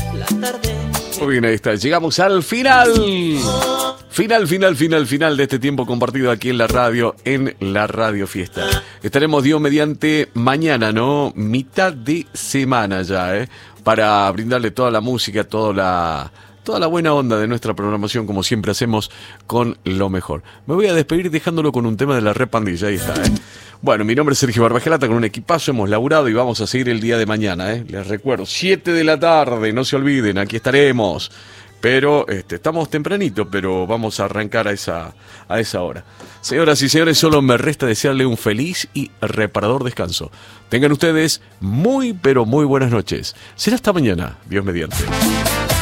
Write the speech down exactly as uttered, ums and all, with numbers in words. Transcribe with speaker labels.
Speaker 1: Muy bien, ahí está. Llegamos al final. Final, final, final, final de este tiempo compartido aquí en la radio, en la Radio Fiesta. Estaremos, Dios mediante, mañana, ¿no? Mitad de semana ya, ¿eh? Para brindarle toda la música, toda la... toda la buena onda de nuestra programación, como siempre hacemos, con lo mejor. Me voy a despedir dejándolo con un tema de la Red Pandilla, ahí está, ¿eh? Bueno, mi nombre es Sergio Barbagelata, con un equipazo hemos laburado y vamos a seguir el día de mañana, ¿eh? Les recuerdo, siete de la tarde, no se olviden, aquí estaremos. Pero este, estamos tempranito, pero vamos a arrancar a esa, a esa hora. Señoras y señores, solo me resta desearle un feliz y reparador descanso. Tengan ustedes muy, pero muy buenas noches. Será hasta mañana, Dios mediante.